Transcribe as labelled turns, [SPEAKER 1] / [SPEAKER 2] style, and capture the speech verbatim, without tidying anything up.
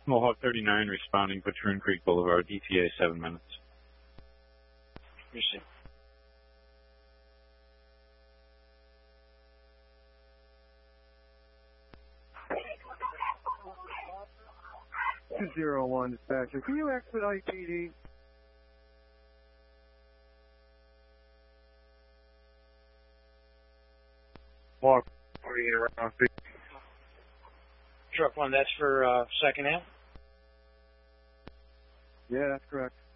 [SPEAKER 1] Mohawk thirty-nine responding, Patroon Creek Boulevard, E T A seven minutes.
[SPEAKER 2] Receive.
[SPEAKER 3] two zero one dispatcher, can you exit I P D? Mark, forty-eight around fifty.
[SPEAKER 2] Truck one, that's for uh, second half?
[SPEAKER 3] Yeah, that's correct.